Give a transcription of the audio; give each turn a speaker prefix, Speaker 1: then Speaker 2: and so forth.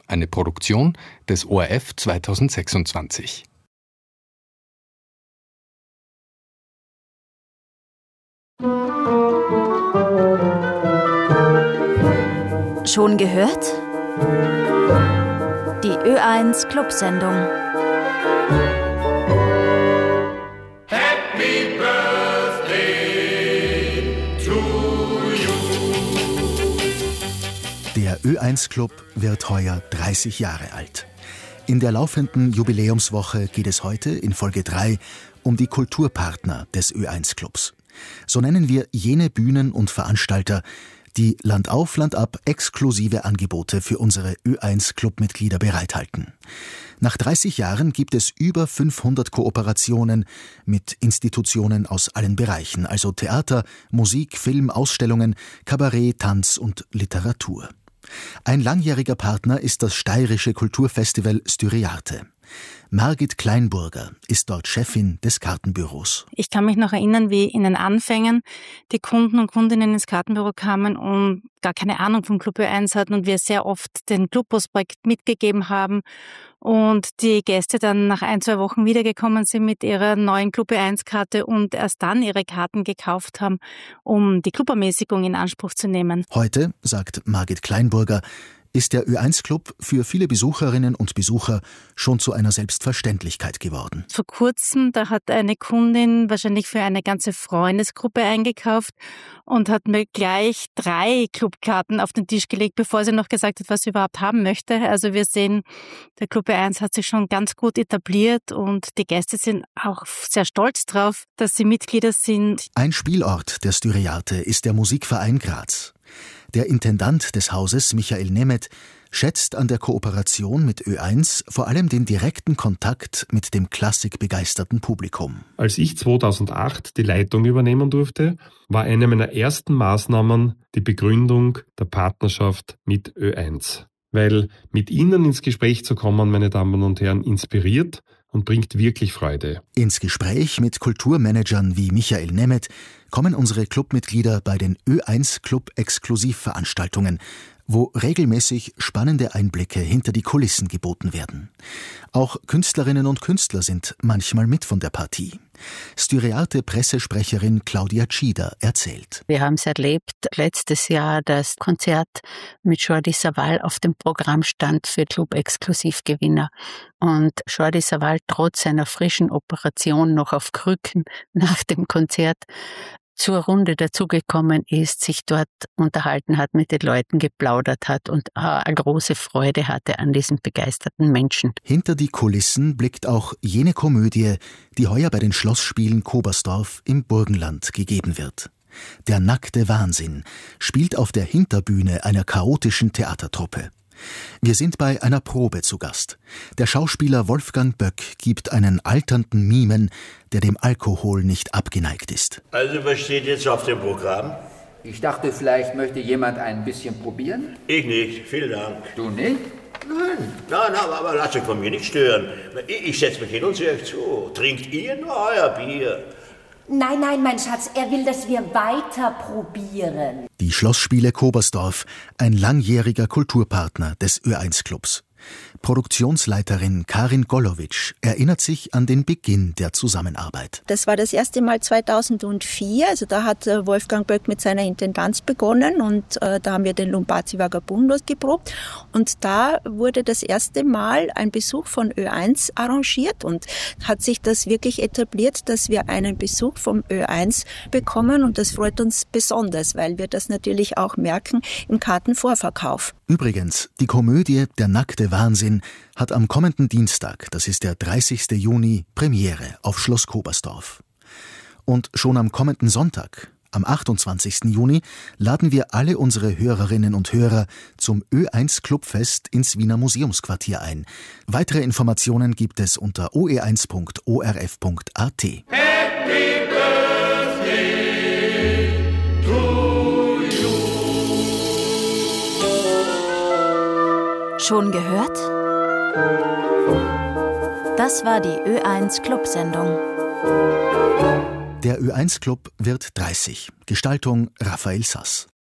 Speaker 1: eine Produktion des ORF 2026.
Speaker 2: Schon gehört? Die Ö1 Clubsendung.
Speaker 3: Happy Birthday to you.
Speaker 4: Der Ö1 Club wird heuer 30 Jahre alt. In der laufenden Jubiläumswoche geht es heute in Folge 3 um die Kulturpartner des Ö1 Clubs. So nennen wir jene Bühnen und Veranstalter, die Land auf, Land ab exklusive Angebote für unsere Ö1-Clubmitglieder bereithalten. Nach 30 Jahren gibt es über 500 Kooperationen mit Institutionen aus allen Bereichen, also Theater, Musik, Film, Ausstellungen, Kabarett, Tanz und Literatur. Ein langjähriger Partner ist das steirische Kulturfestival Styriarte. Margit Kleinburger ist dort Chefin des Kartenbüros.
Speaker 5: Ich kann mich noch erinnern, wie in den Anfängen die Kunden und Kundinnen ins Kartenbüro kamen und gar keine Ahnung vom Club Ö1 hatten und wir sehr oft den Clubhausprojekt mitgegeben haben und die Gäste dann nach 1-2 Wochen wiedergekommen sind mit ihrer neuen Club Ö1-Karte und erst dann ihre Karten gekauft haben, um die Clubermäßigung in Anspruch zu nehmen.
Speaker 4: Heute, sagt Margit Kleinburger, ist der Ö1-Club für viele Besucherinnen und Besucher schon zu einer Selbstverständlichkeit geworden.
Speaker 5: Vor kurzem, da hat eine Kundin wahrscheinlich für eine ganze Freundesgruppe eingekauft und hat mir gleich 3 Clubkarten auf den Tisch gelegt, bevor sie noch gesagt hat, was sie überhaupt haben möchte. Also wir sehen, der Club Ö1 hat sich schon ganz gut etabliert und die Gäste sind auch sehr stolz drauf, dass sie Mitglieder sind.
Speaker 4: Ein Spielort der Styriarte ist der Musikverein Graz. Der Intendant des Hauses, Michael Nemeth, schätzt an der Kooperation mit Ö1 vor allem den direkten Kontakt mit dem klassikbegeisterten Publikum.
Speaker 6: Als ich 2008 die Leitung übernehmen durfte, war eine meiner ersten Maßnahmen die Begründung der Partnerschaft mit Ö1. Weil mit ihnen ins Gespräch zu kommen, meine Damen und Herren, inspiriert und bringt wirklich Freude.
Speaker 4: Ins Gespräch mit Kulturmanagern wie Michael Nemeth kommen unsere Clubmitglieder bei den Ö1 Club Exklusivveranstaltungen, wo regelmäßig spannende Einblicke hinter die Kulissen geboten werden. Auch Künstlerinnen und Künstler sind manchmal mit von der Partie. Styriarte-Pressesprecherin Claudia Tschida erzählt.
Speaker 7: Wir haben es erlebt, letztes Jahr das Konzert mit Jordi Savall auf dem Programm stand für Club-Exklusivgewinner. Und Jordi Savall trotz seiner frischen Operation noch auf Krücken nach dem Konzert zur Runde dazugekommen ist, sich dort unterhalten hat, mit den Leuten geplaudert hat und eine große Freude hatte an diesen begeisterten Menschen.
Speaker 4: Hinter die Kulissen blickt auch jene Komödie, die heuer bei den Schlossspielen Kobersdorf im Burgenland gegeben wird. Der nackte Wahnsinn spielt auf der Hinterbühne einer chaotischen Theatertruppe. Wir sind bei einer Probe zu Gast. Der Schauspieler Wolfgang Böck gibt einen alternden Mimen, der dem Alkohol nicht abgeneigt ist.
Speaker 8: Also was steht jetzt auf dem Programm?
Speaker 9: Ich dachte, vielleicht möchte jemand ein bisschen probieren.
Speaker 8: Ich nicht, vielen Dank.
Speaker 9: Du nicht?
Speaker 8: Nein, aber lasst euch von mir nicht stören. Ich setze mich hin und sehe euch zu. Trinkt ihr nur euer Bier?
Speaker 10: Nein, mein Schatz, er will, dass wir weiter probieren.
Speaker 4: Die Schlossspiele Kobersdorf, ein langjähriger Kulturpartner des Ö1 Clubs. Produktionsleiterin Karin Golowitsch erinnert sich an den Beginn der Zusammenarbeit.
Speaker 11: Das war das erste Mal 2004, also da hat Wolfgang Böck mit seiner Intendanz begonnen und da haben wir den Lumpazzi Vagabundos geprobt und da wurde das erste Mal ein Besuch von Ö1 arrangiert und hat sich das wirklich etabliert, dass wir einen Besuch vom Ö1 bekommen und das freut uns besonders, weil wir das natürlich auch merken im Kartenvorverkauf.
Speaker 4: Übrigens, die Komödie Der nackte Wahnsinn hat am kommenden Dienstag, das ist der 30. Juni, Premiere auf Schloss Kobersdorf. Und schon am kommenden Sonntag, am 28. Juni, laden wir alle unsere Hörerinnen und Hörer zum Ö1 Clubfest ins Wiener Museumsquartier ein. Weitere Informationen gibt es unter oe1.orf.at.
Speaker 3: Happy Birthday to you.
Speaker 2: Schon gehört? Das war die Ö1 Clubsendung.
Speaker 4: Der Ö1 Club wird 30. Gestaltung Raphael Sass.